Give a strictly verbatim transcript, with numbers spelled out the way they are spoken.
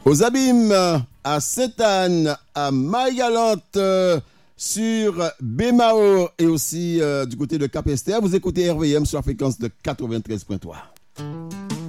aux Abîmes, à Sainte-Anne, à Marie-Galante, euh, sur Bémao et aussi euh, du côté de Cap-Esther. Vous écoutez R V M sur la fréquence de quatre-vingt-treize virgule trois.